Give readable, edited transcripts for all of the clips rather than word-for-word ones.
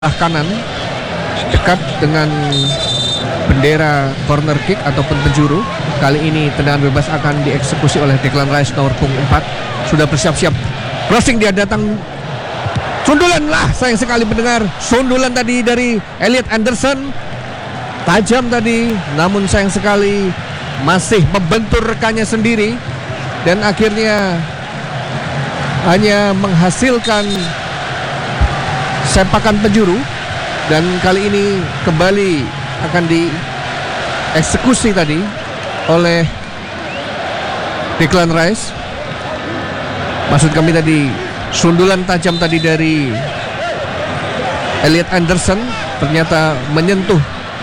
kanan dekat dengan bendera corner kick ataupun penjuru. Kali ini tendangan bebas akan dieksekusi oleh Declan Rice nomor punggung 4. Sudah bersiap-siap crossing, dia datang, sundulan lah, sayang sekali pendengar. Sundulan tadi dari Elliot Anderson tajam tadi, namun sayang sekali masih membentur rekannya sendiri dan akhirnya hanya menghasilkan sepakan penjuru. Dan kali ini kembali akan dieksekusi tadi oleh Declan Rice. Maksud kami tadi sundulan tajam tadi dari Elliot Anderson ternyata menyentuh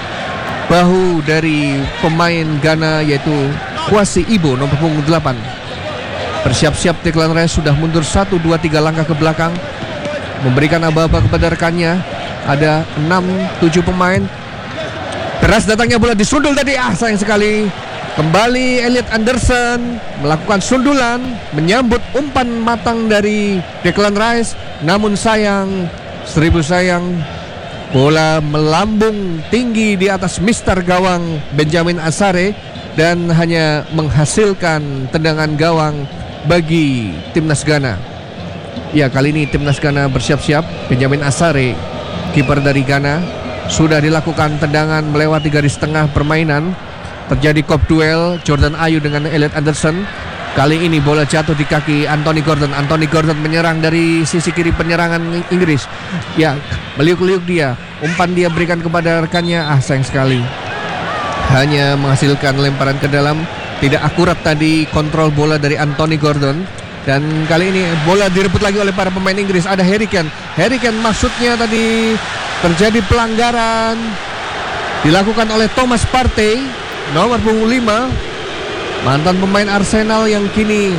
bahu dari pemain Ghana yaitu Kwasi Ibo nomor punggung 8. Bersiap-siap Declan Rice sudah mundur 1, 2, 3 langkah ke belakang, memberikan aba-aba kepada rekannya. Ada 6, 7 pemain. Keras datangnya bola, disundul tadi, sayang sekali. Kembali Elliot Anderson melakukan sundulan, menyambut umpan matang dari Declan Rice. Namun sayang, seribu sayang, bola melambung tinggi di atas mister gawang Benjamin Asare dan hanya menghasilkan tendangan gawang bagi timnas Ghana. Ya, kali ini timnas Ghana bersiap-siap. Benjamin Asare, kiper dari Ghana, sudah dilakukan tendangan melewati garis tengah permainan. Terjadi kop duel Jordan Ayew dengan Elliot Anderson. Kali ini bola jatuh di kaki Anthony Gordon. Anthony Gordon menyerang dari sisi kiri penyerangan Inggris. Ya, meliuk-liuk dia. Umpan dia berikan kepada rekannya. Sayang sekali, hanya menghasilkan lemparan ke dalam. Tidak akurat tadi kontrol bola dari Anthony Gordon. Dan kali ini bola direbut lagi oleh para pemain Inggris. Ada Harry Kane. Harry Kane maksudnya tadi terjadi pelanggaran dilakukan oleh Thomas Partey nomor punggung 5, mantan pemain Arsenal yang kini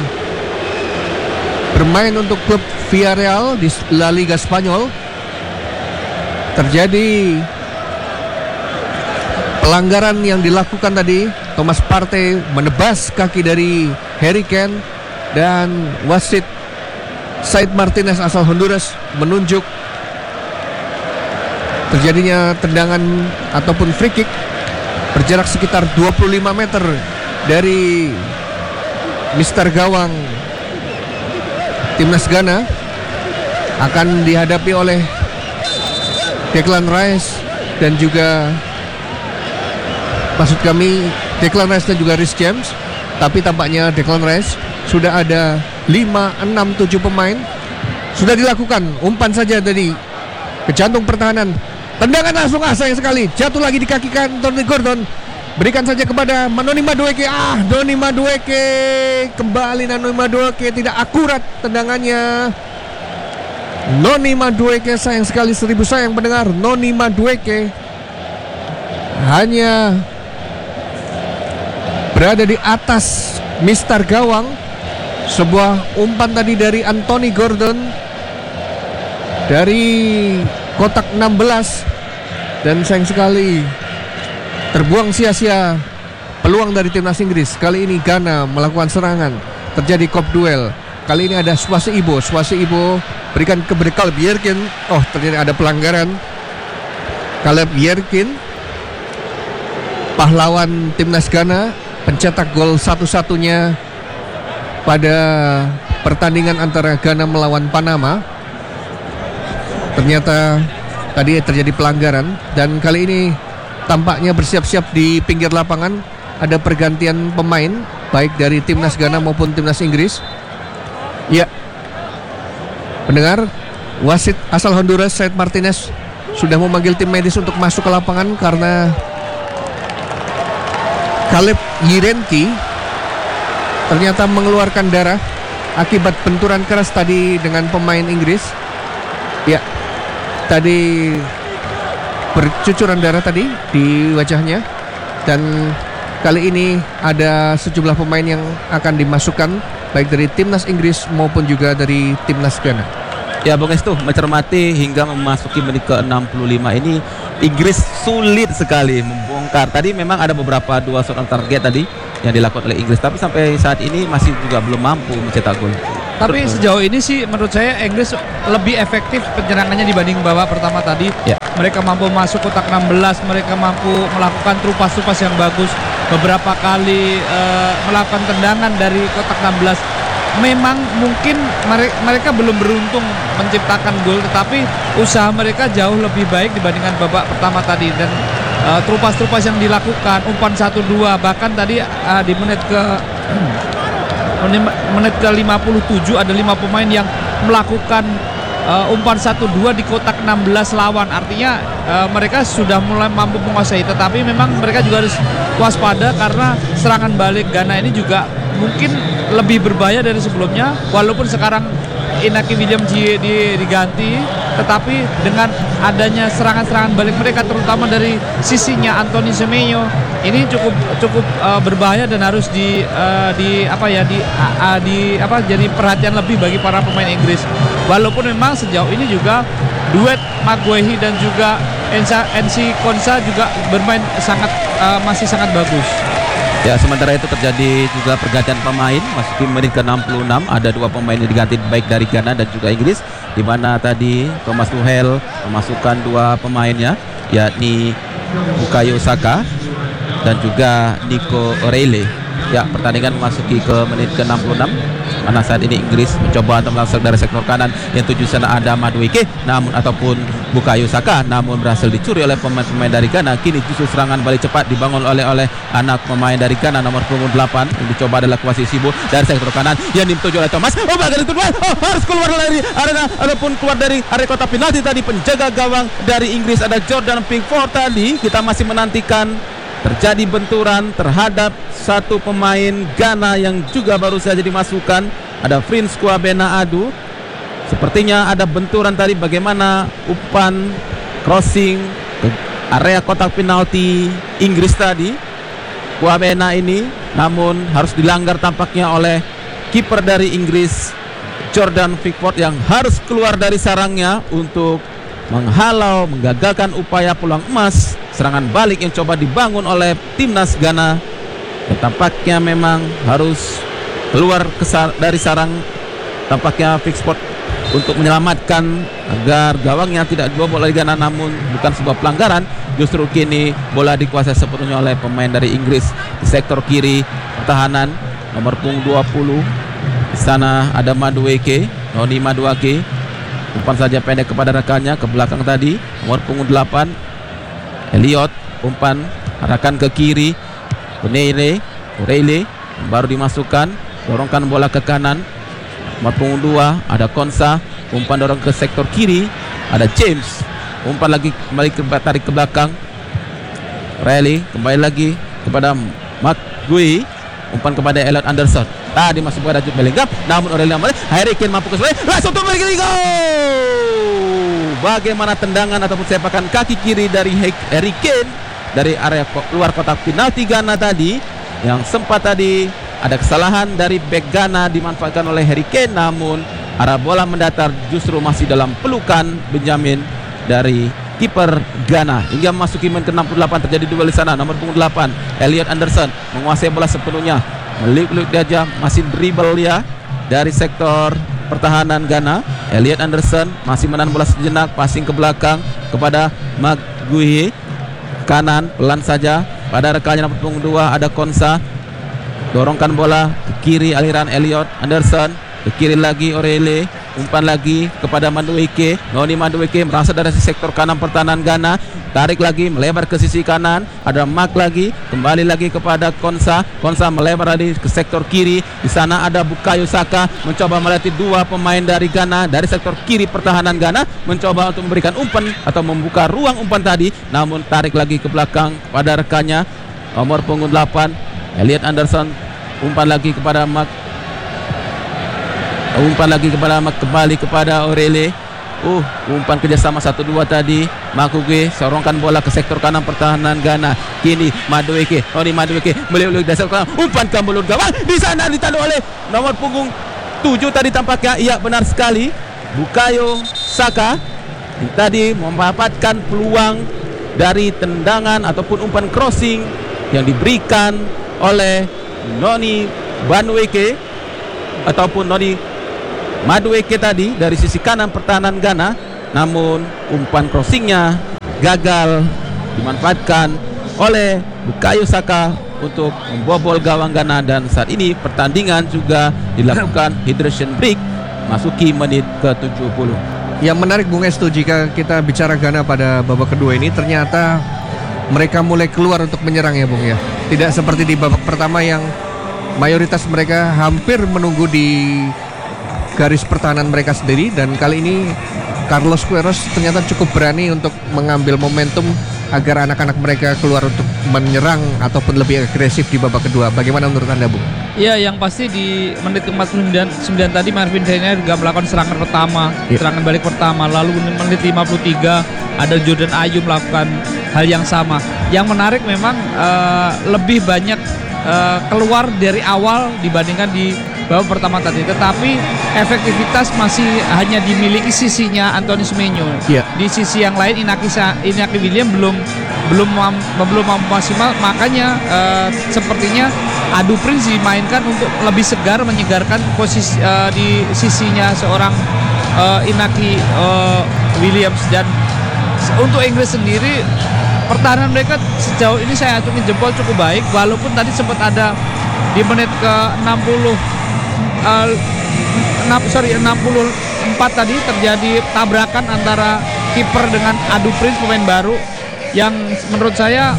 bermain untuk klub Villarreal di La Liga Spanyol. Terjadi pelanggaran yang dilakukan tadi. Thomas Partey menebas kaki dari Harry Kane dan wasit Said Martinez asal Honduras menunjuk terjadinya tendangan ataupun free kick berjarak sekitar 25 meter dari mister gawang timnas Ghana. Akan dihadapi oleh Declan Rice dan juga, maksud kami, Declan Rice dan juga Reece James. Tapi tampaknya Declan Rice sudah ada 5, 6, 7 pemain. Sudah dilakukan umpan saja tadi ke jantung pertahanan. Tendangan langsung, sayang sekali, jatuh lagi di kaki Anthony Gordon. Berikan saja kepada Noni Madueke. Noni Madueke, kembali Noni Madueke, tidak akurat tendangannya. Noni Madueke, sayang sekali, seribu sayang pendengar. Noni Madueke hanya berada di atas mister gawang. Sebuah umpan tadi dari Anthony Gordon dari kotak 16 dan sayang sekali terbuang sia-sia peluang dari timnas Inggris. Kali ini Ghana melakukan serangan. Terjadi kop duel. Kali ini ada Kwasi Ibo. Kwasi Ibo berikan ke Caleb Yerkin. Ternyata ada pelanggaran. Caleb Yerkin, pahlawan timnas Ghana, pencetak gol satu-satunya pada pertandingan antara Ghana melawan Panama. Ternyata tadi terjadi pelanggaran dan kali ini tampaknya bersiap-siap di pinggir lapangan. Ada pergantian pemain baik dari timnas Ghana maupun timnas Inggris. Ya, pendengar, wasit asal Honduras Said Martinez sudah memanggil tim medis untuk masuk ke lapangan karena Caleb Yirenki ternyata mengeluarkan darah akibat benturan keras tadi dengan pemain Inggris. Ya, tadi bercucuran darah tadi di wajahnya. Dan kali ini ada sejumlah pemain yang akan dimasukkan baik dari timnas Inggris maupun juga dari timnas Ghana. Ya, Bung Estu, mencermati hingga memasuki menit ke-65 ini Inggris sulit sekali membongkar. Tadi memang ada beberapa dua shot on target tadi yang dilakukan oleh Inggris, tapi sampai saat ini masih juga belum mampu mencetak gol. Tapi sejauh ini sih menurut saya Inggris lebih efektif penyerangannya dibanding babak pertama tadi. Ya. Mereka mampu masuk kotak 16, mereka mampu melakukan trupas-trupas yang bagus, beberapa kali melakukan tendangan dari kotak 16. Memang mungkin mereka belum beruntung menciptakan gol, tetapi usaha mereka jauh lebih baik dibandingkan babak pertama tadi. Dan trupas-trupas yang dilakukan, umpan 1-2, bahkan tadi di menit ke 57 ada 5 pemain yang melakukan umpan 1-2 di kotak 16 lawan. Artinya mereka sudah mulai mampu menguasai, tetapi memang mereka juga harus waspada karena serangan balik Ghana ini juga mungkin lebih berbahaya dari sebelumnya. Walaupun sekarang Inaki Williams diganti, tetapi dengan adanya serangan-serangan balik mereka terutama dari sisinya Anthony Semenyo ini cukup berbahaya dan harus jadi perhatian lebih bagi para pemain Inggris. Walaupun memang sejauh ini juga duet Maguire dan juga NC Konsa juga bermain masih sangat bagus. Ya, sementara itu terjadi juga pergantian pemain masuki menit ke-66. Ada 2 pemain yang diganti baik dari Ghana dan juga Inggris, di mana tadi Thomas Tuchel memasukkan 2 pemainnya, yakni Bukayo Saka dan juga Nico O'Reilly. Ya, pertandingan memasuki ke menit ke-66, mana saat ini Inggris mencoba untuk melangsung dari sektor kanan yang tuju sana ada Madueke ataupun Bukayo Saka, namun berhasil dicuri oleh pemain-pemain dari Ghana. Kini justru serangan balik cepat dibangun oleh anak pemain dari Ghana nomor punggung 8 yang dicoba adalah Kwasi Sibu dari sektor kanan yang dituju oleh Thomas. Bagian itu harus keluar dari arena ataupun keluar dari area kotak penalti. Tadi penjaga gawang dari Inggris ada Jordan Pickford. Tadi kita masih menantikan terjadi benturan terhadap satu pemain Ghana yang juga baru saja dimasukkan, ada Prince Kwabena Adu. Sepertinya ada benturan tadi, bagaimana umpan crossing ke area kotak penalti Inggris tadi. Kwabena ini namun harus dilanggar tampaknya oleh kiper dari Inggris Jordan Pickford yang harus keluar dari sarangnya untuk menggagalkan upaya peluang emas serangan balik yang coba dibangun oleh timnas Ghana. Dan tampaknya memang harus keluar dari sarang tampaknya Pickford untuk menyelamatkan agar gawangnya tidak dibobol oleh Ghana, namun bukan sebuah pelanggaran. Justru kini bola dikuasai sepenuhnya oleh pemain dari Inggris di sektor kiri pertahanan nomor punggung 20. Di sana ada Noni Madueke. Umpan saja pendek kepada rekannya ke belakang tadi nomor punggung 8 Elliot. Umpan arahkan ke kiri O'Reilly baru dimasukkan, dorongkan bola ke kanan nomor punggung 2 ada Konsa. Umpan dorong ke sektor kiri ada James. Umpan lagi kembali tarik ke belakang O'Reilly, kembali lagi kepada Maguire. Umpan kepada Elliot Anderson. Tadi masuk pada Jude Bellingham, namun O'Reilly Harry Kane mampu ke sebelah, langsung untuk Harry Kane. Bagaimana tendangan ataupun sepakan kaki kiri dari Harry Kane dari area luar kotak penalti Ghana tadi, yang sempat tadi ada kesalahan dari bek Ghana dimanfaatkan oleh Harry Kane, namun arah bola mendatar justru masih dalam pelukan Benjamin dari kiper Ghana. Hingga memasuki menit ke-68 terjadi duel di sana. Nomor punggung 8 Elliot Anderson menguasai bola sepenuhnya, meliuk-liuk aja, masih dribble ya dari sektor pertahanan Ghana. Elliot Anderson masih menahan bola sejenak, passing ke belakang kepada Maguire, kanan pelan saja pada rekannya nomor punggung 2 ada Konsa. Dorongkan bola ke kiri, aliran Elliot Anderson ke kiri lagi O'Reilly. Umpan lagi kepada Noni Madueke merasa dari sektor kanan pertahanan Ghana, tarik lagi melebar ke sisi kanan, ada Mark lagi, kembali lagi kepada Konsa melebar lagi ke sektor kiri. Di sana ada Bukayo Saka mencoba melatih 2 pemain dari Ghana dari sektor kiri pertahanan Ghana, mencoba untuk memberikan umpan atau membuka ruang umpan tadi, namun tarik lagi ke belakang pada rekannya nomor punggung 8 Elliot Anderson. Umpan lagi kepada kembali kepada O'Reilly. Umpan kerjasama 1-2 tadi. Maguire sorongkan bola ke sektor kanan pertahanan Ghana. Kini Noni Madueke meliuk-liuk dasar kanan. Umpan ke mulut gawang. Di sana ditandu oleh nomor punggung 7 tadi tampaknya. Iya, benar sekali. Bukayo Saka tadi mendapatkan peluang dari tendangan ataupun umpan crossing yang diberikan oleh Noni Madueke ataupun Noni Madueke tadi dari sisi kanan pertahanan Ghana, namun umpan crossingnya gagal dimanfaatkan oleh Bukayo Saka untuk membobol gawang Ghana, dan saat ini pertandingan juga dilakukan hydration break masuki menit ke-70. Yang menarik Bung Estu, jika kita bicara Ghana pada babak kedua ini, ternyata mereka mulai keluar untuk menyerang ya Bung ya. Tidak seperti di babak pertama yang mayoritas mereka hampir menunggu di garis pertahanan mereka sendiri, dan kali ini Carlos Queiroz ternyata cukup berani untuk mengambil momentum agar anak-anak mereka keluar untuk menyerang ataupun lebih agresif di babak kedua. Bagaimana menurut Anda, Bung? Ya, yang pasti di menit ke-49 tadi Marvin Denia juga melakukan serangan pertama, serangan balik pertama. Lalu menit 53 ada Jordan Ayew melakukan hal yang sama. Yang menarik memang lebih banyak keluar dari awal dibandingkan di babak pertama tadi, tetapi efektivitas masih hanya dimiliki sisinya Anthony Semenyo. Di sisi yang lain Inaki William belum mampu maksimal, makanya sepertinya Adu Prince dimainkan untuk lebih segar, menyegarkan posisi di sisinya seorang Inaki Williams. Dan untuk Inggris sendiri, pertahanan mereka sejauh ini saya acungin jempol cukup baik, walaupun tadi sempat ada di menit ke 64 tadi terjadi tabrakan antara kiper dengan Adu Prince, pemain baru, yang menurut saya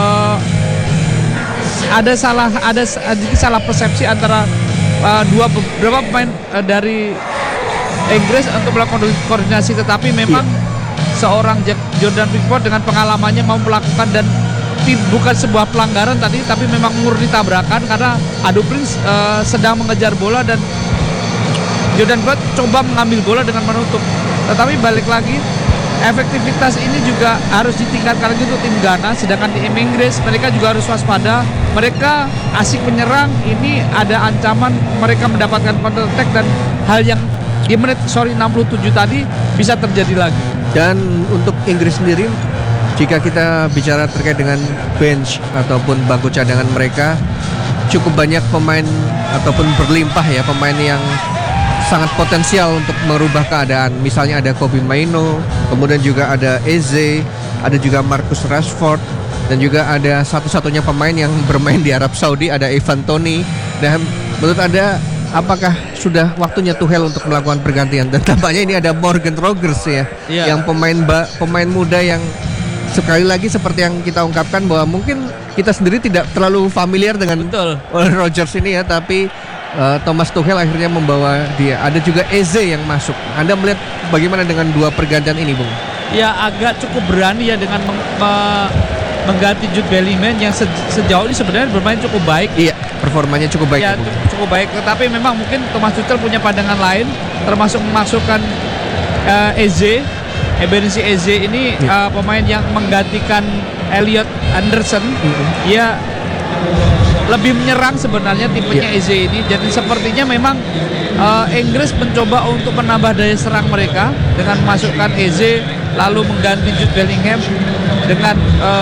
ada sedikit salah persepsi antara beberapa pemain dari Inggris untuk melakukan koordinasi, tetapi memang seorang Jordan Pickford dengan pengalamannya mau melakukan, dan bukan sebuah pelanggaran tadi, tapi memang murni tabrakan karena Adu Prince sedang mengejar bola dan Jordan Pickford coba mengambil bola dengan menutup. Tetapi balik lagi, efektivitas ini juga harus ditingkatkan lagi untuk tim Ghana, sedangkan tim Inggris mereka juga harus waspada. Mereka asik menyerang, ini ada ancaman mereka mendapatkan counter attack, dan hal yang di menit 67 tadi bisa terjadi lagi. Dan untuk Inggris sendiri, jika kita bicara terkait dengan bench ataupun bangku cadangan mereka, cukup banyak pemain ataupun berlimpah ya pemain yang sangat potensial untuk merubah keadaan. Misalnya ada Kobbie Mainoo, kemudian juga ada Eze, ada juga Marcus Rashford, dan juga ada satu-satunya pemain yang bermain di Arab Saudi, ada Ivan Toney. Dan menurut Anda, apakah sudah waktunya Tuchel untuk melakukan pergantian? Dan tampaknya ini ada Morgan Rogers ya, yang pemain muda yang sekali lagi seperti yang kita ungkapkan bahwa mungkin kita sendiri tidak terlalu familiar dengan Rogers ini ya, tapi Thomas Tuchel akhirnya membawa dia. Ada juga Eze yang masuk. Anda melihat bagaimana dengan dua pergantian ini, Bung? Ya, agak cukup berani ya dengan mengganti Jude Bellingham yang sejauh ini sebenarnya bermain cukup baik. Iya, performanya cukup baik. Ya, cukup baik. Tetapi memang mungkin Thomas Tuchel punya pandangan lain, termasuk memasukkan Eze. Ebenezer Eze ini pemain yang menggantikan Elliot Anderson. Ia lebih menyerang sebenarnya tipenya Eze ini. Jadi sepertinya memang Inggris mencoba untuk menambah daya serang mereka dengan memasukkan Eze, lalu mengganti Jude Bellingham dengan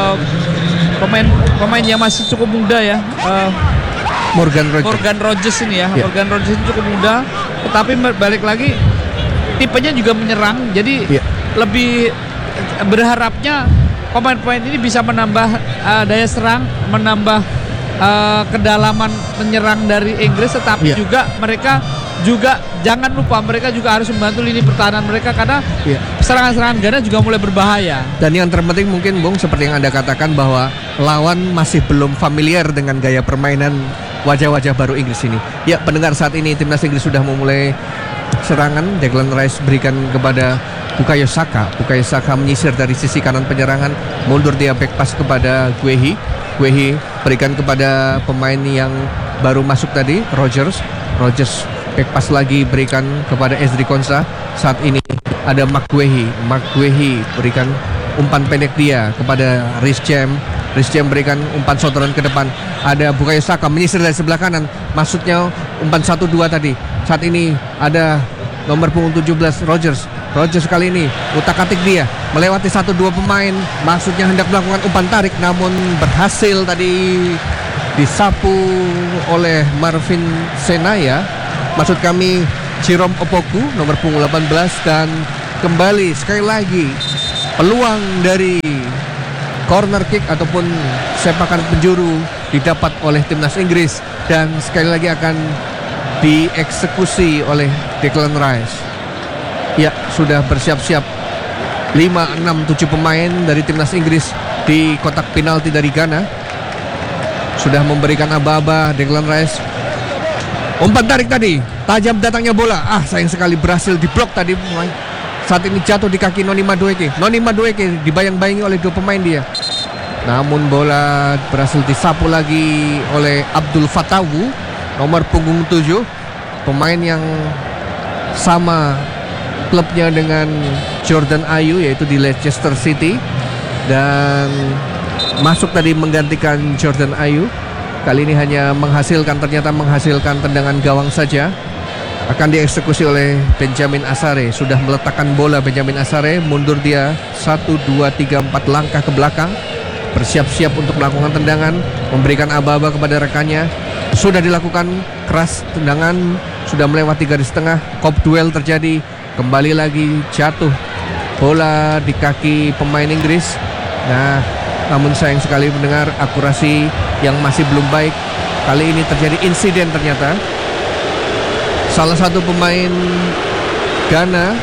pemain yang masih cukup muda ya, Morgan Rogers ini ya. Morgan Rogers ini cukup muda, tetapi balik lagi tipenya juga menyerang. Jadi lebih berharapnya pemain-pemain ini bisa menambah daya serang, menambah kedalaman menyerang dari Inggris, tetapi juga mereka juga jangan lupa mereka juga harus membantu lini pertahanan mereka, karena serangan-serangan Ghana juga mulai berbahaya. Dan yang terpenting mungkin, Bung, seperti yang Anda katakan bahwa lawan masih belum familiar dengan gaya permainan wajah-wajah baru Inggris ini. Ya, pendengar, saat ini timnas Inggris sudah memulai serangan. Declan Rice berikan kepada Bukayo Saka. Bukayo Saka menyisir dari sisi kanan penyerangan, mundur dia back pass kepada Guehi berikan kepada pemain yang baru masuk tadi, Rogers back pass lagi berikan kepada Ezri Konsa. Saat ini ada Mark Guehi berikan umpan pendek dia kepada Reece James berikan umpan sodoran ke depan. Ada Bukayo Saka menyisir dari sebelah kanan, maksudnya umpan 1-2 tadi. Saat ini ada nomor punggung 17 Rogers kali ini utak-atik dia melewati 1-2 pemain, maksudnya hendak melakukan umpan tarik, namun berhasil tadi disapu oleh Marvin Senaya. Maksud kami Chirom Opoku nomor punggung 18. Dan kembali sekali lagi peluang dari corner kick ataupun sepakan penjuru didapat oleh timnas Inggris, dan sekali lagi akan dieksekusi oleh Declan Rice. Ya, sudah bersiap-siap 5, 6, 7 pemain dari timnas Inggris di kotak penalti dari Ghana. Sudah memberikan aba-aba. Declan Rice umpan tarik tadi, tajam datangnya bola. Sayang sekali berhasil diblok tadi. Saat ini jatuh di kaki Noni Madueke. Noni Madueke dibayang-bayangi oleh 2 pemain dia. Namun bola berhasil disapu lagi oleh Abdul Fatawu nomor punggung 7, pemain yang sama klubnya dengan Jordan Ayew, yaitu di Leicester City, dan masuk tadi menggantikan Jordan Ayew. Kali ini hanya ternyata menghasilkan tendangan gawang saja. Akan dieksekusi oleh Benjamin Asare. Sudah meletakkan bola Benjamin Asare. Mundur dia 1, 2, 3, 4 langkah ke belakang, bersiap-siap untuk melakukan tendangan, memberikan aba-aba kepada rekannya. Sudah dilakukan keras tendangan, sudah melewati garis tengah. Kop duel terjadi. Kembali lagi jatuh bola di kaki pemain Inggris. Namun sayang sekali mendengar akurasi yang masih belum baik. Kali ini terjadi insiden ternyata. Salah satu pemain Ghana,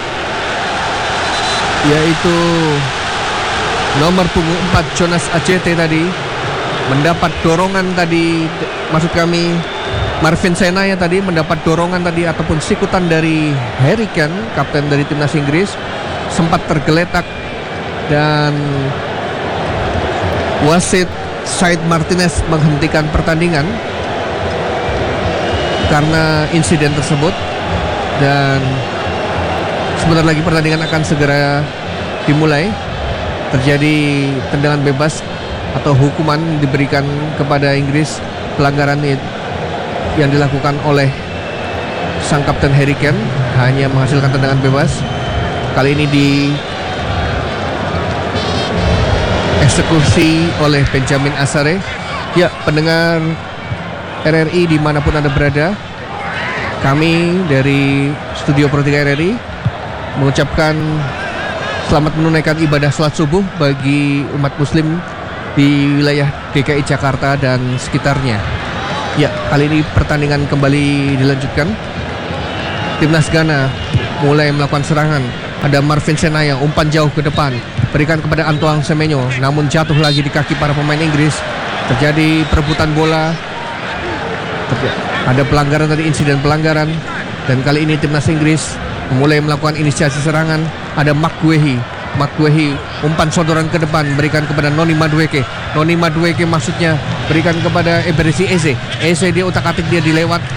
yaitu nomor punggung 4 Jonas Ajete tadi, mendapat dorongan tadi, maksud kami Marvin Senaya tadi mendapat dorongan tadi ataupun sikutan dari Harry Kane, kapten dari timnas Inggris. Sempat tergeletak dan wasit Said Martinez menghentikan pertandingan karena insiden tersebut, dan sebentar lagi pertandingan akan segera dimulai. Terjadi tendangan bebas atau hukuman diberikan kepada Inggris, pelanggaran yang dilakukan oleh sang kapten Harry Kane, hanya menghasilkan tendangan bebas. Kali ini dieksekusi oleh Benjamin Asare. Ya, pendengar RRI dimanapun Anda berada, kami dari Studio Pro 3 RRI mengucapkan selamat menunaikan ibadah salat subuh bagi umat muslim di wilayah DKI Jakarta dan sekitarnya. Ya, kali ini pertandingan kembali dilanjutkan. Timnas Ghana mulai melakukan serangan. Ada Marvin Senaya, umpan jauh ke depan, berikan kepada Antoine Semenyo, namun jatuh lagi di kaki para pemain Inggris. Terjadi perebutan bola. Ada pelanggaran tadi, insiden pelanggaran, dan kali ini timnas Inggris mulai melakukan inisiasi serangan. Ada Maguehi, umpan sodoran ke depan, berikan kepada Noni Madueke. Noni Madueke maksudnya berikan kepada Eberechi Eze. Eze dia utak-atik, dia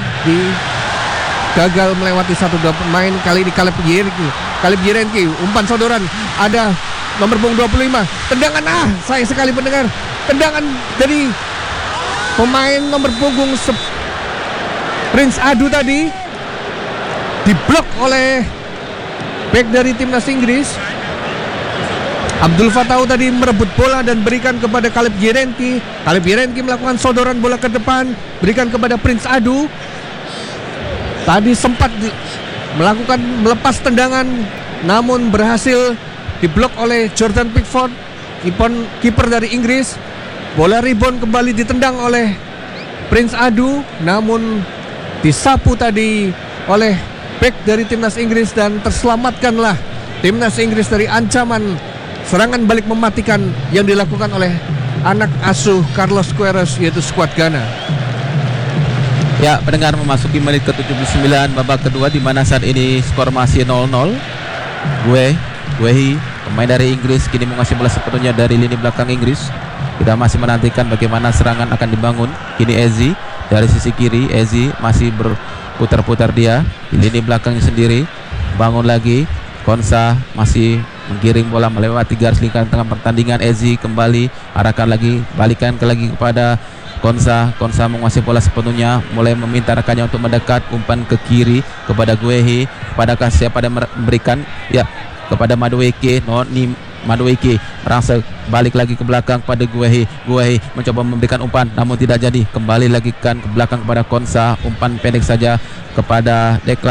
gagal melewati 1-2 pemain. Kali ini Caleb Yerenki, umpan sodoran. Ada nomor punggung 25, tendangan, sayang sekali pendengar, tendangan dari pemain nomor punggung Prince Adu tadi diblok oleh bek dari timnas Inggris. Abdul Fatawu tadi merebut bola dan berikan kepada Caleb Yerenki. Caleb Yerenki melakukan sodoran bola ke depan, berikan kepada Prince Adu. Tadi sempat melepas tendangan, namun berhasil diblok oleh Jordan Pickford, kiper dari Inggris. Bola rebound kembali ditendang oleh Prince Adu, namun disapu tadi oleh bek dari timnas Inggris, dan terselamatkanlah timnas Inggris dari ancaman serangan balik mematikan yang dilakukan oleh anak asuh Carlos Queiroz, yaitu skuad Ghana. Ya, pendengar, memasuki menit ke-79 babak kedua, di mana saat ini skor masih 0-0. Guehi, pemain dari Inggris, kini menguasai bola sepenuhnya dari lini belakang Inggris. Kita masih menantikan bagaimana serangan akan dibangun. Kini Ezi dari sisi kiri, Ezi masih berputar-putar dia di lini belakangnya sendiri. Bangun lagi, Konsa masih menggiring bola melewati garis lingkaran tengah pertandingan. Ezi kembali, arahkan lagi, balikan lagi kepada Konsa menguasai bola sepenuhnya, mulai meminta rekannya untuk mendekat, umpan ke kiri kepada Guehi. Padahal siapa yang memberikan? Ya, kepada Madueke. Noni Madueke merasa balik lagi ke belakang pada Guehi mencoba memberikan umpan, namun tidak jadi. Kembali lagi ke belakang kepada Konsa, umpan pendek saja kepada Declan.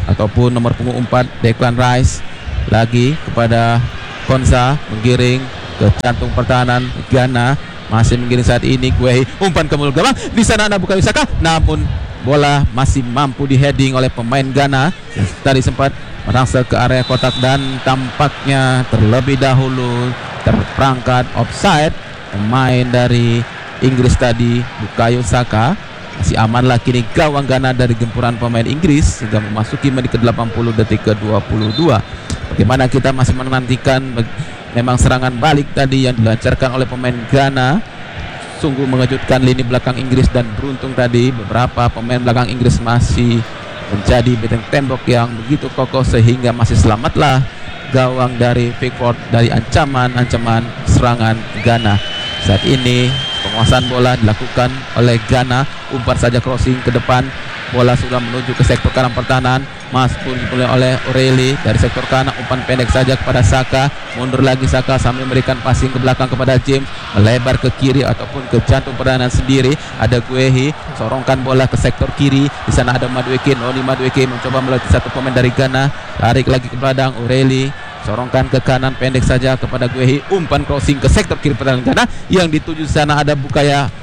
ataupun nomor punggung 4 Declan Rice lagi kepada Konsa, menggiring ke jantung pertahanan Ghana, masih menggiring saat ini. Guehi umpan ke mulut gawang, di sana ada Bukayo Saka, namun bola masih mampu diheading oleh pemain Ghana yang tadi sempat merangsek ke area kotak dan tampaknya terlebih dahulu terperangkap offside pemain dari Inggris tadi, Bukayo Saka. Masih amanlah kini gawang Ghana dari gempuran pemain Inggris hingga memasuki menit ke-80 detik ke-22. Bagaimana kita masih menantikan memang serangan balik tadi yang dilancarkan oleh pemain Ghana. Sungguh mengejutkan lini belakang Inggris dan beruntung tadi beberapa pemain belakang Inggris masih menjadi benteng tembok yang begitu kokoh sehingga masih selamatlah gawang dari Pickford dari ancaman serangan Ghana. Saat ini penguasaan bola dilakukan oleh Ghana, umpan saja crossing ke depan, bola sudah menuju ke sektor kanan pertahanan, masuk oleh O'Reilly dari sektor kanan, umpan pendek saja kepada Saka, mundur lagi Saka sambil memberikan passing ke belakang kepada James, melebar ke kiri ataupun ke jantung pertahanan sendiri. Ada Guehi, sorongkan bola ke sektor kiri, di sana ada Madueke, Noni Madueke mencoba melatih satu pemain dari Ghana, tarik lagi ke belakang O'Reilly, sorongkan ke kanan pendek saja kepada Guehi, umpan crossing ke sektor kiri pertahanan Ghana yang dituju sana ada Bukaya.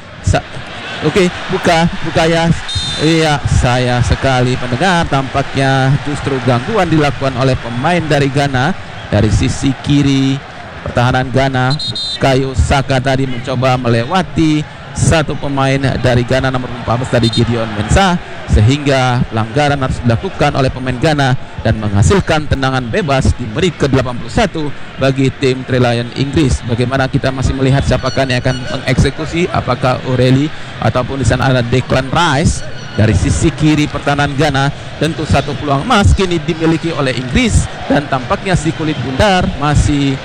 Bukaya. Iya, saya sekali pendengar, tampaknya justru gangguan dilakukan oleh pemain dari Ghana dari sisi kiri pertahanan Ghana. Bukayo Saka tadi mencoba melewati satu pemain dari Ghana nomor 14 tadi, Gideon Mensah, sehingga pelanggaran harus dilakukan oleh pemain Ghana dan menghasilkan tendangan bebas di menit ke-81 bagi tim Three Lion Inggris. Bagaimana kita masih melihat siapakah yang akan mengeksekusi, apakah O'Reilly ataupun di sana ada Declan Rice. Dari sisi kiri pertahanan Ghana, tentu satu peluang emas kini dimiliki oleh Inggris dan tampaknya si kulit bundar masih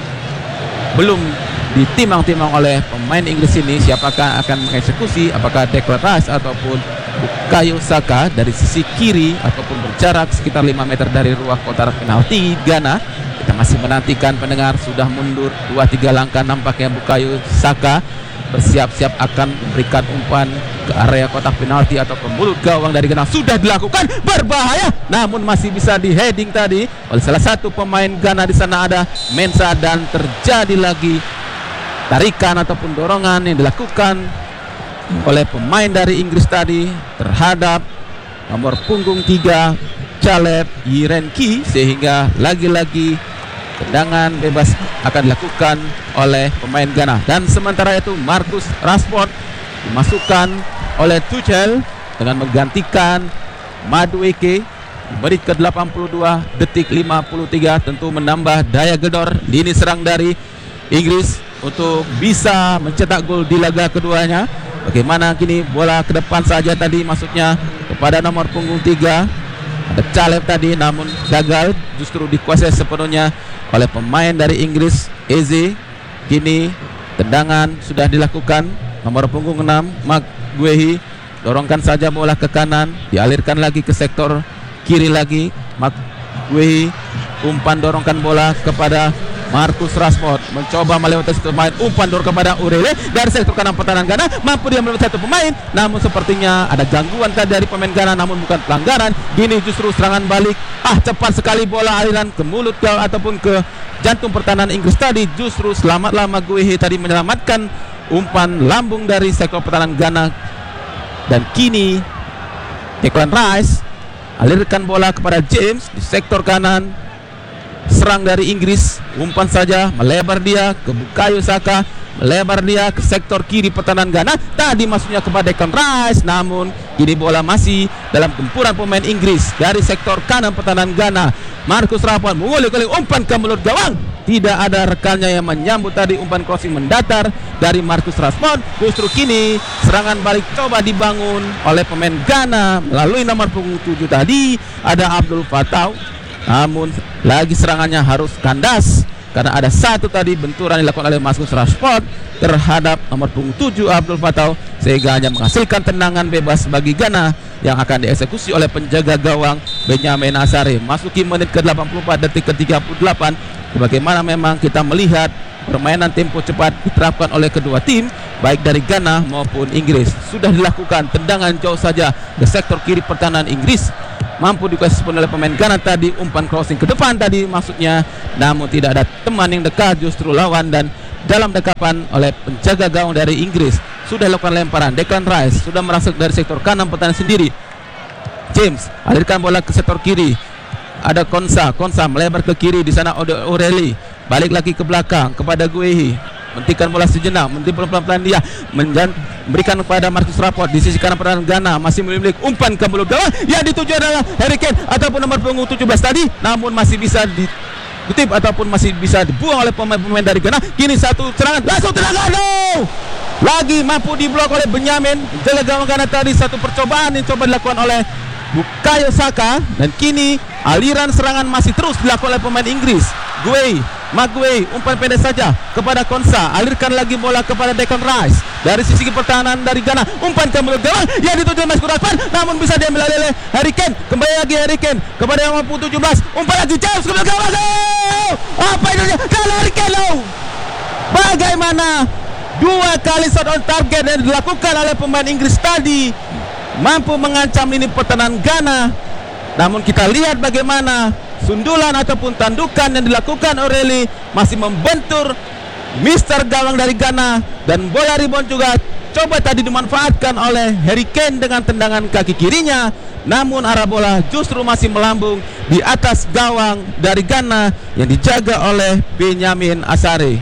belum ditimang-timang oleh pemain Inggris ini siapakah akan mengeksekusi, apakah Declan Rice ataupun Bukayo Saka dari sisi kiri ataupun berjarak sekitar 5 meter dari ruang kotak penalti Ghana. Kita masih menantikan pendengar, sudah mundur 2-3 langkah nampaknya Bukayo Saka bersiap-siap akan memberikan umpan ke area kotak penalti atau ke mulut gawang dari Ghana. Sudah dilakukan, berbahaya, namun masih bisa di heading tadi oleh salah satu pemain Ghana. Di sana ada Mensah dan terjadi lagi tarikan ataupun dorongan yang dilakukan oleh pemain dari Inggris tadi terhadap nomor punggung 3 Caleb Yirenki, sehingga lagi-lagi tendangan bebas akan dilakukan oleh pemain Ghana. Dan sementara itu Marcus Rashford dimasukkan oleh Tuchel dengan menggantikan Madueke di menit ke-82 detik 53, tentu menambah daya gedor lini serang dari Inggris untuk bisa mencetak gol di laga keduanya. Bagaimana kini bola ke depan saja tadi masuknya kepada nomor punggung 3 ada Caleb tadi, namun gagal, justru dikuasai sepenuhnya oleh pemain dari Inggris Eze. Kini tendangan sudah dilakukan nomor punggung 6 Mark Guehi, dorongkan saja bola ke kanan, dialirkan lagi ke sektor kiri lagi. Mark Guehi umpan dorongkan bola kepada Marcus Rashford, mencoba melewati satu pemain, umpan dorong kepada O'Reilly dari sektor kanan pertahanan Ghana, mampu dia melewati satu pemain, namun sepertinya ada gangguan tadi dari pemain Ghana, namun bukan pelanggaran. Gini justru serangan balik, cepat sekali bola aliran ke mulut gawang ataupun ke jantung pertahanan Inggris tadi. Justru selamatlah Maguire tadi menyelamatkan umpan lambung dari sektor pertahanan Ghana. Dan kini Declan Rice alirkan bola kepada James di sektor kanan. Serang dari Inggris, umpan saja melebar dia ke Bukayo Saka, melebar dia ke sektor kiri pertahanan Ghana. Tadi masuknya kepada Declan Rice, namun kini bola masih dalam gempuran pemain Inggris dari sektor kanan pertahanan Ghana. Marcus Rashford mengulik-ulik umpan ke mulut gawang. Tidak ada rekannya yang menyambut tadi umpan crossing mendatar dari Marcus Rashford. Justru kini serangan balik coba dibangun oleh pemain Ghana melalui nomor punggung 7 tadi ada Abdul Fattah. Namun lagi serangannya harus kandas karena ada satu tadi benturan dilakukan oleh Marcus Rashford terhadap nomor punggung 7 Abdul Fattah, sehingga hanya menghasilkan tendangan bebas bagi Ghana yang akan dieksekusi oleh penjaga gawang Benyamin Asare. Masuki menit ke-84 detik ke-38. Bagaimana memang kita melihat permainan tempo cepat diterapkan oleh kedua tim baik dari Ghana maupun Inggris. Sudah dilakukan tendangan jauh saja ke sektor kiri pertahanan Inggris. mampu dikuasai oleh pemain Ghana tadi. Umpan crossing ke depan tadi maksudnya, namun tidak ada teman yang dekat, justru lawan. Dan dalam dekapan oleh penjaga gawang dari Inggris sudah lakukan lemparan. Declan Rice sudah merasuk dari sektor kanan pertahanan sendiri. James alirkan bola ke sektor kiri. Ada Konsa melebar ke kiri, di sana O'Reilly balik lagi ke belakang kepada Guehi, mentikan bola sejenak, pelan-pelan dia memberikan kepada Marcus Rashford di sisi kanan pertahanan Ghana, masih memiliki umpan ke mulut gawang yang dituju adalah Harry Kane ataupun nomor punggung 17 tadi, namun masih bisa dikutip ataupun masih bisa dibuang oleh pemain-pemain dari Ghana. Kini satu serangan langsung tendangan, lagi mampu diblok oleh Benjamin jaga gawang Ghana tadi. Satu percobaan yang coba dilakukan oleh Bukayo Saka, dan kini aliran serangan masih terus dilakukan oleh pemain Inggris. Maguire umpan pendek saja kepada Konsa, alirkan lagi bola kepada Declan Rice dari sisi pertahanan dari Ghana, umpan ke mulut gawang yang dituju Marcus Rashford, namun bisa diambil oleh Harry Kane. Kembali lagi Harry Kane kepada yang mampu 17, umpan lagi James ke mulut gawang. Apa itu? Kalau Harry Kane, bagaimana dua kali shot on target yang dilakukan oleh pemain Inggris tadi mampu mengancam lini pertahanan Ghana. Namun kita lihat bagaimana sundulan ataupun tandukan yang dilakukan O'Reilly masih membentur Mister gawang dari Ghana, dan bola rebound juga coba tadi dimanfaatkan oleh Harry Kane dengan tendangan kaki kirinya, namun arah bola justru masih melambung di atas gawang dari Ghana yang dijaga oleh Benjamin Asare.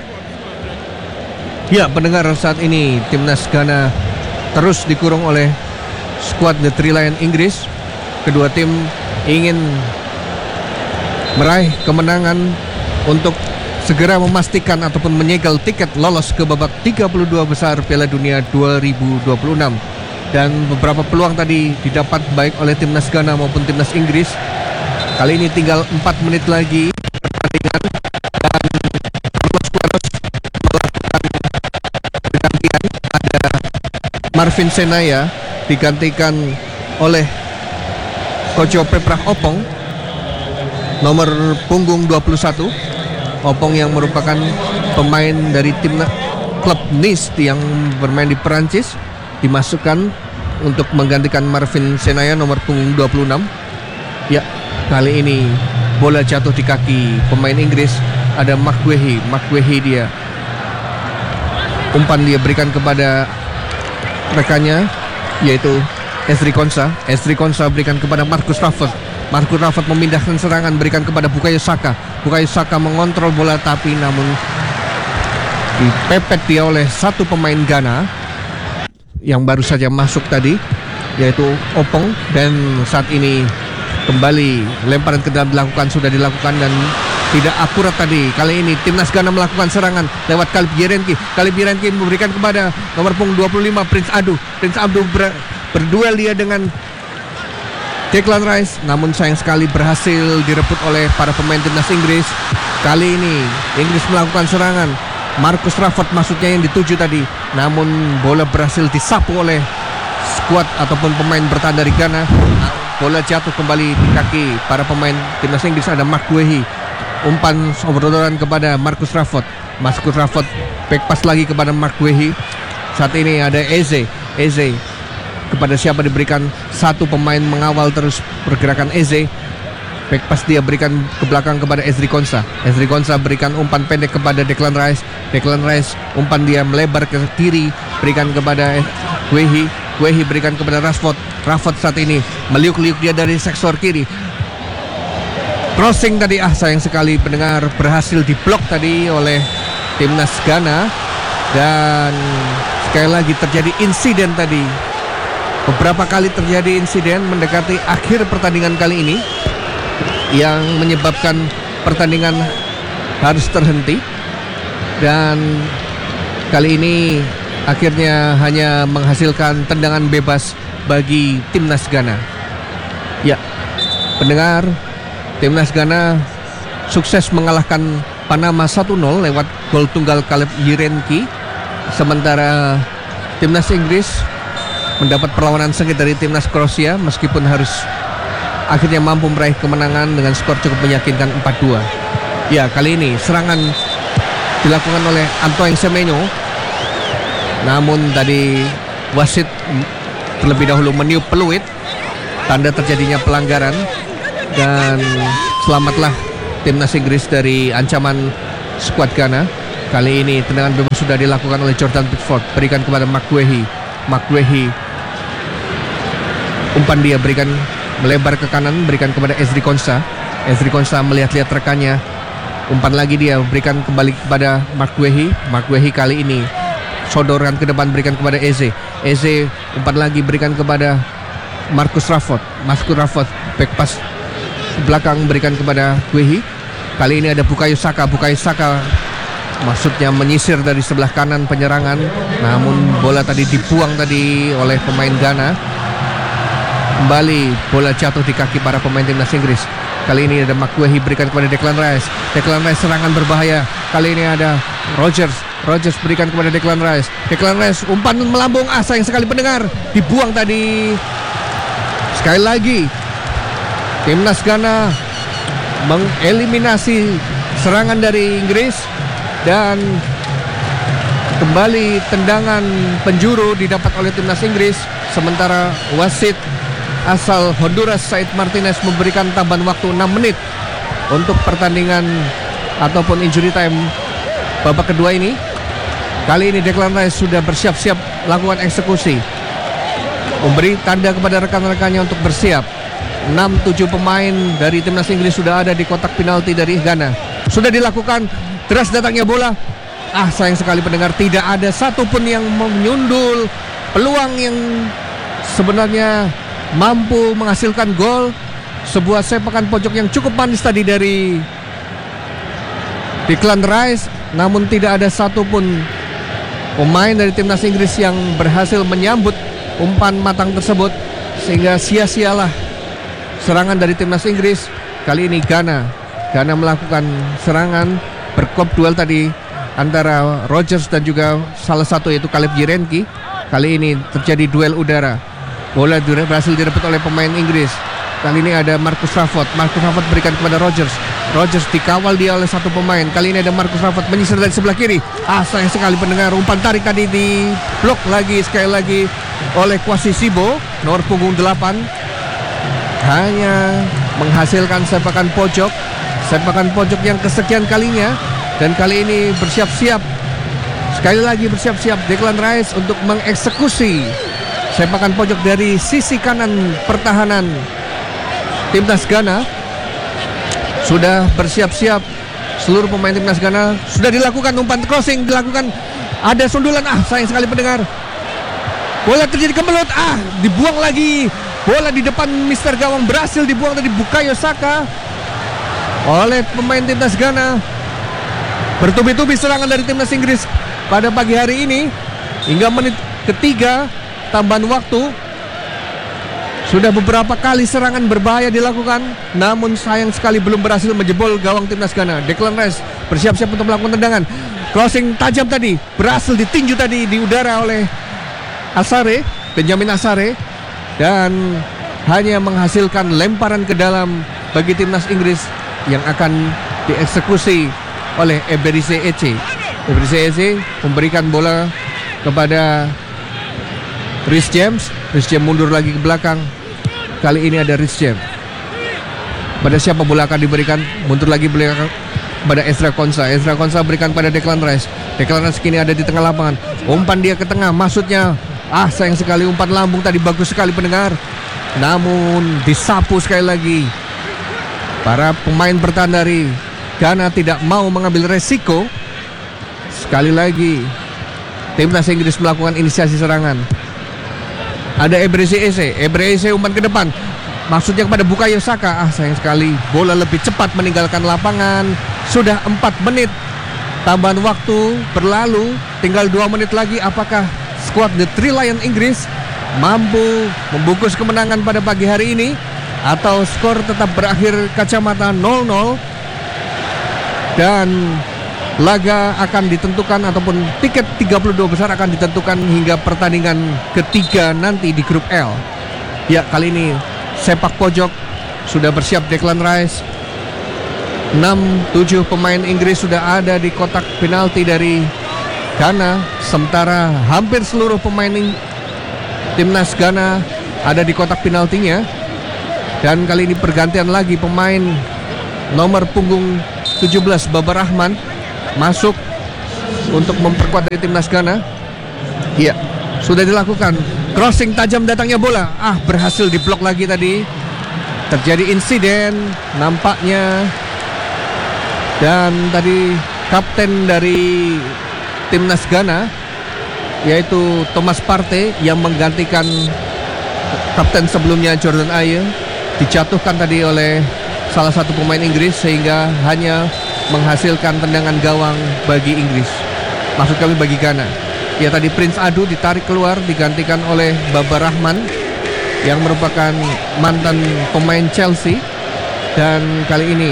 Ya, pendengar, saat ini timnas Ghana terus dikurung oleh skuad The Three Lion Inggris. Kedua tim ingin meraih kemenangan untuk segera memastikan ataupun menyegel tiket lolos ke babak 32 besar Piala Dunia 2026. Dan beberapa peluang tadi didapat baik oleh timnas Ghana maupun timnas Inggris. Kali ini tinggal 4 menit lagi pertandingan, dan Carlos Queiroz melakukan pergantian. Ada Marvin Senaya digantikan oleh Kojo Peprah Opong, nomor punggung 21. Opong yang merupakan pemain dari timnas klub Nice yang bermain di Perancis, dimasukkan untuk menggantikan Marvin Senaya nomor punggung 26. Ya, kali ini bola jatuh di kaki pemain Inggris. Ada Maguire dia umpan dia berikan kepada rekannya yaitu Ezri Konsa berikan kepada Marcus Rashford. Marcus Rashford memindahkan serangan, berikan kepada Bukayo Saka. Bukayo Saka mengontrol bola tapi namun dipepet dia oleh satu pemain Ghana yang baru saja masuk tadi, yaitu Opong. Dan saat ini kembali lemparan ke dalam sudah dilakukan dan tidak akurat tadi. Kali ini timnas Ghana melakukan serangan lewat Caleb Yerenki memberikan kepada nomor punggung 25 Prince Abdul berduel dia dengan Declan Rice, namun sayang sekali berhasil direbut oleh para pemain timnas Inggris. Kali ini Inggris melakukan serangan, Marcus Rashford maksudnya yang dituju tadi, namun bola berhasil disapu oleh skuad ataupun pemain bertahan dari Ghana. Bola jatuh kembali di kaki para pemain timnas Inggris. Ada Maguire, umpan obrol-obrolan kepada Marcus Rashford. Back pass lagi kepada Maguire. Saat ini ada Eze kepada siapa diberikan, satu pemain mengawal terus pergerakan Eze. Back pass dia berikan ke belakang kepada Ezri Konsa berikan umpan pendek kepada Declan Rice umpan dia melebar ke kiri, berikan kepada Guehi berikan kepada Rashford saat ini meliuk-liuk dia dari sektor kiri. Crossing tadi, sayang sekali pendengar, berhasil diblok tadi oleh timnas Ghana. Dan sekali lagi terjadi insiden tadi. Beberapa kali terjadi insiden mendekati akhir pertandingan kali ini yang menyebabkan pertandingan harus terhenti. Dan kali ini akhirnya hanya menghasilkan tendangan bebas bagi timnas Ghana. Ya, pendengar, timnas Ghana sukses mengalahkan Panama 1-0 lewat gol tunggal Caleb Yerenki. Sementara timnas Inggris mendapat perlawanan sengit dari timnas Kroasia meskipun harus akhirnya mampu meraih kemenangan dengan skor cukup meyakinkan 4-2. Ya, kali ini serangan dilakukan oleh Antoine Semenyo, namun tadi wasit terlebih dahulu meniup peluit tanda terjadinya pelanggaran. Dan selamatlah timnas Inggris dari ancaman skuad Ghana. Kali ini tendangan bebas sudah dilakukan oleh Jordan Pickford, berikan kepada McGuehi. Umpan dia berikan melebar ke kanan, berikan kepada Ezri Konsa. Ezri Konsa melihat-lihat rekannya. Umpan lagi dia berikan kembali kepada McGuehi. McGuehi kali ini sodorkan ke depan, berikan kepada Eze. Eze umpan lagi berikan kepada Marcus Rashford. Back pass ke belakang berikan kepada Guehi. Kali ini ada Bukayo Saka. Maksudnya menyisir dari sebelah kanan penyerangan, namun bola tadi dibuang tadi oleh pemain Ghana. Kembali bola jatuh di kaki para pemain timnas Inggris. Kali ini ada McGuehi berikan kepada Declan Rice. Declan Rice serangan berbahaya. Kali ini ada Rogers berikan kepada Declan Rice. Declan Rice umpan melambung, sayang sekali pendengar, dibuang tadi. Sekali lagi timnas Ghana mengeliminasi serangan dari Inggris. Dan kembali tendangan penjuru didapat oleh timnas Inggris. Sementara wasit asal Honduras Said Martinez memberikan tambahan waktu 6 menit untuk pertandingan ataupun injury time babak kedua ini. Kali ini Declan Rice sudah bersiap-siap lakukan eksekusi, memberi tanda kepada rekan-rekannya untuk bersiap. 6-7 pemain dari timnas Inggris sudah ada di kotak penalti dari Ghana. Sudah dilakukan, deras datangnya bola. Sayang sekali pendengar, tidak ada satupun yang menyundul peluang yang sebenarnya mampu menghasilkan gol. Sebuah sepakan pojok yang cukup manis tadi dari Declan Rice, namun tidak ada satupun pemain dari timnas Inggris yang berhasil menyambut umpan matang tersebut, sehingga sia-sialah serangan dari timnas Inggris. Kali ini Ghana melakukan serangan berkop duel tadi antara Rogers dan juga salah satu yaitu Caleb Jirenki. Kali ini terjadi duel udara. Bola berhasil direbut oleh pemain Inggris. Kali ini ada Marcus Rashford berikan kepada Rogers dikawal dia oleh satu pemain. Kali ini ada Marcus Rashford menyisir dari sebelah kiri. Sayang sekali pendengar, umpan tarik tadi di blok lagi sekali lagi oleh Kwasi Sibo, nomor punggung 8. Hanya menghasilkan sepakan pojok yang kesekian kalinya. Dan kali ini sekali lagi bersiap-siap Declan Rice untuk mengeksekusi sepakan pojok dari sisi kanan pertahanan timnas Ghana. Sudah bersiap-siap seluruh pemain timnas Ghana. Sudah dilakukan umpan crossing, ada sundulan. Sayang sekali pendengar, bola terjadi kemelut. Dibuang lagi. Bola di depan Mister Gawang berhasil dibuang dari Bukayo Saka oleh pemain timnas Ghana. Bertubi-tubi serangan dari timnas Inggris pada pagi hari ini. Hingga menit ketiga tambahan waktu, sudah beberapa kali serangan berbahaya dilakukan, namun sayang sekali belum berhasil menjebol gawang timnas Ghana. Declan Rice bersiap-siap untuk melakukan tendangan. Crossing tajam tadi, berhasil ditinju tadi di udara oleh Benjamin Asare. Dan hanya menghasilkan lemparan ke dalam bagi timnas Inggris yang akan dieksekusi oleh Eberechi Eze. Eberechi Eze memberikan bola kepada Reece James. Reece James mundur lagi ke belakang. Kali ini ada Reece James. Pada siapa bola akan diberikan? Mundur lagi belakang pada Ezra Konsa. Ezra Konsa berikan pada Declan Rice. Declan Rice kini ada di tengah lapangan. Umpan dia ke tengah, maksudnya sayang sekali umpan lambung tadi, bagus sekali pendengar. Namun disapu sekali lagi. Para pemain bertahan dari Ghana tidak mau mengambil resiko. Sekali lagi timnas Inggris melakukan inisiasi serangan. Ada Eberechi Eze umpan ke depan, maksudnya kepada Bukayo Saka. Sayang sekali bola lebih cepat meninggalkan lapangan. Sudah 4 menit tambahan waktu berlalu, tinggal 2 menit lagi. Apakah skuad The Three Lion Inggris mampu membungkus kemenangan pada pagi hari ini, atau skor tetap berakhir kacamata 0-0 dan laga akan ditentukan ataupun tiket 32 besar akan ditentukan hingga pertandingan ketiga nanti di grup L. Ya, kali ini sepak pojok sudah bersiap Declan Rice. 6-7 pemain Inggris sudah ada di kotak penalti dari Ghana, sementara hampir seluruh pemain timnas Ghana ada di kotak penaltinya. Dan kali ini pergantian lagi pemain nomor punggung 17 Baba Rahman masuk untuk memperkuat dari timnas Ghana. Iya, sudah dilakukan. Crossing tajam datangnya bola. Berhasil diblok lagi tadi. Terjadi insiden nampaknya. Dan tadi kapten dari timnas Ghana yaitu Thomas Partey yang menggantikan kapten sebelumnya Jordan Ayew dijatuhkan tadi oleh salah satu pemain Inggris sehingga hanya menghasilkan tendangan gawang bagi Inggris. Maksud kami bagi Ghana. Ya, tadi Prince Adu ditarik keluar digantikan oleh Baba Rahman yang merupakan mantan pemain Chelsea. Dan kali ini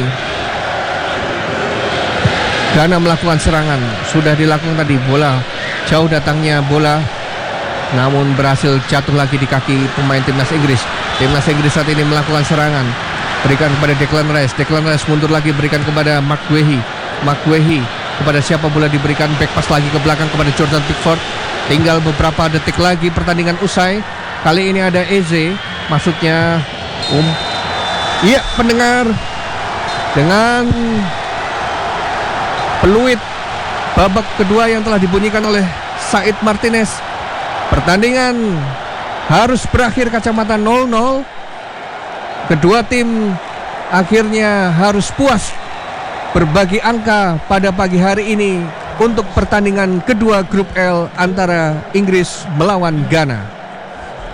Ghana melakukan serangan. Sudah dilakukan tadi, bola jauh datangnya bola, namun berhasil jatuh lagi di kaki pemain timnas Inggris. Timnas Inggris saat ini melakukan serangan. Berikan kepada Declan Rice. Declan Rice mundur lagi, berikan kepada Mark Guehi. Kepada siapa bola diberikan, back pass lagi ke belakang kepada Jordan Pickford. Tinggal beberapa detik lagi pertandingan usai. Kali ini ada Eze masuknya. Iya, pendengar, dengan peluit babak kedua yang telah dibunyikan oleh Said Martinez, pertandingan harus berakhir kacamata 0-0. Kedua tim akhirnya harus puas berbagi angka pada pagi hari ini untuk pertandingan kedua grup L antara Inggris melawan Ghana.